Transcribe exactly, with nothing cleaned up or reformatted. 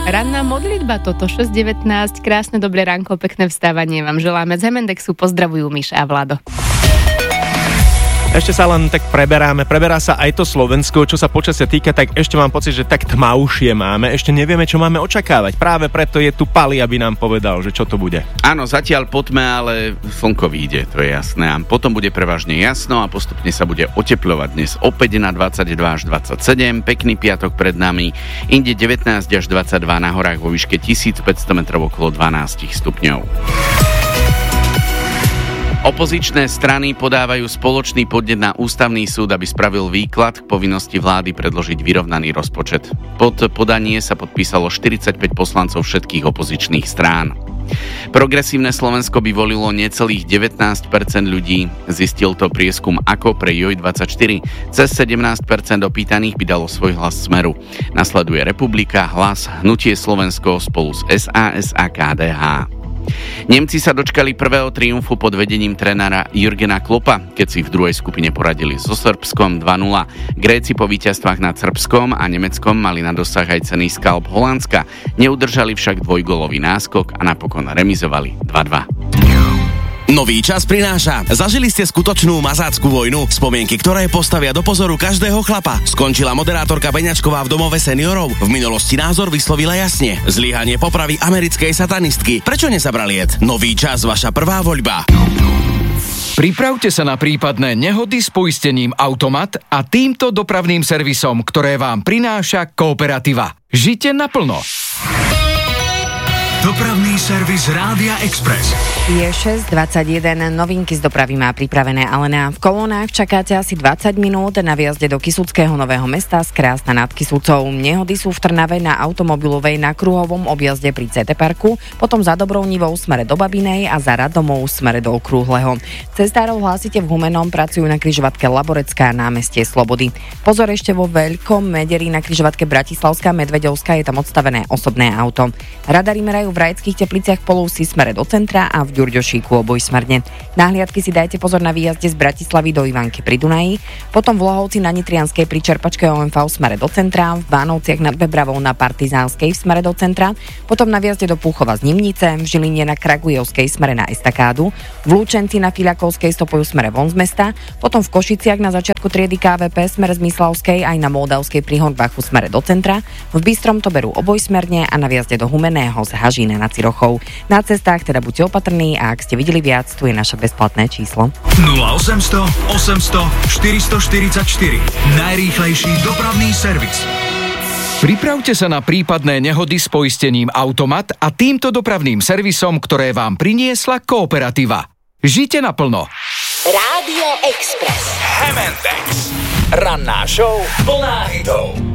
Ranná modlitba, toto šesť devätnásť, krásne dobré ránko, pekné vstávanie vám želáme z Hemendexu, pozdravujú Miša a Vlado. Ešte sa len tak preberáme, preberá sa aj to Slovensko, čo sa počasia týka, tak ešte mám pocit, že tak tmavšie máme, ešte nevieme, čo máme očakávať. Práve preto je tu Pali, aby nám povedal, že čo to bude. Áno, zatiaľ po tme, ale slnko vyjde, to je jasné. A potom bude prevažne jasno a postupne sa bude otepľovať dnes opäť na dvadsaťdva až dvadsaťsedem, pekný piatok pred nami, inde devätnásť až dvadsaťdva, na horách vo výške tisícpäťsto metrov okolo dvanásť stupňov. Opozičné strany podávajú spoločný podnet na ústavný súd, aby spravil výklad k povinnosti vlády predložiť vyrovnaný rozpočet. Pod podanie sa podpísalo štyridsaťpäť poslancov všetkých opozičných strán. Progresívne Slovensko by volilo necelých devätnásť percent ľudí, zistil to prieskum Ako pre Joj dvadsaťštyri. Cez sedemnásť percent opýtaných by dalo svoj hlas Smeru. Nasleduje Republika, Hlas, Hnutie Slovensko spolu s es a es a ká dé há. Nemci sa dočkali prvého triumfu pod vedením trénera Jurgena Kloppa, keď si v druhej skupine poradili so Srbskom dva nula. Gréci po víťazstvách nad Srbskom a Nemeckom mali na dosah aj cenný skalp Holandska, neudržali však dvojgólový náskok a napokon remizovali dva dva. Nový čas prináša. Zažili ste skutočnú mazácku vojnu, spomienky ktoré postavia do pozoru každého chlapa. Skončila moderátorka Beňačková v domove seniorov. V minulosti názor vyslovila jasne. Zlyhanie popravy americkej satanistky. Prečo nezabrali jed? Nový čas, vaša prvá voľba. Pripravte sa na prípadné nehody s poistením Automat a týmto dopravným servisom, ktoré vám prináša Kooperativa. Žite naplno. Dopravný servis Rádia Express. Je šesť dvadsaťjeden, novinky z dopravy má pripravené Alena. V kolónach čakáte asi dvadsať minút na výjazde do Kysuckého Nového Mesta z Krásna nad Kysucou. Nehody sú v Trnave na automobilovej na kruhovom objazde pri cé té parku, potom za Dobrounivou smere do Babinej a za Radomou smere do Okrúhleho. Cestárov hlásite v Humennom, pracujú na križovatke Laborecká, námestie Slobody. Pozor ešte vo Veľkom Mederi na križovatke Bratislavská Medveďovská, je tam odstavené osobné auto. Radary merajú v Rajckých Tepliciach Polusy smere do centra a v Ďurďošíku obojsmerne. Nahliadky si dajte pozor na výjazde z Bratislavy do Ivanky pri Dunaji, potom v Lohovci na Nitrianskej pri Čerpačke ó em vé v smere do centra, v Bánovciach nad Bebravou na Partizánskej v smere do centra, potom na výjazde do Púchova z Nimnice, v Žiline na Kragujovskej smere na Estakádu, v Lúčenci na Filiakovskej stopujú smere von z mesta, potom v Košiciach na začiatku triedy ká vé pé smere z Myslavskej aj na Moldavskej pri Hornbachu smere do centra, v Bystrom to berú obojsmerne a na výjazde do Humenného z Hažína nad Cirochou. Na cestách teda buďte opatrní a ak ste videli viac, tu je naše bezplatné číslo. nula osemsto osemsto štyristoštyridsaťštyri. Najrýchlejší dopravný servis. Pripravte sa na prípadné nehody s poistením Automat a týmto dopravným servisom, ktoré vám priniesla Kooperativa. Žite naplno. Rádio Express. Hemendex. Ranná show plná hitov.